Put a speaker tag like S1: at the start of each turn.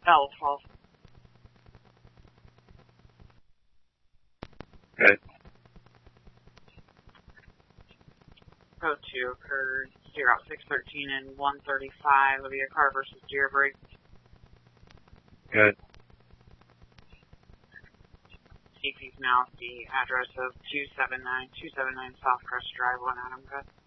S1: L12.
S2: Good.
S1: Code 2 occurred 0613 and 135 of your car versus Deerbreak.
S2: Good.
S1: CP's now at the address of 279 South Crest Drive, 1 Adam. Good.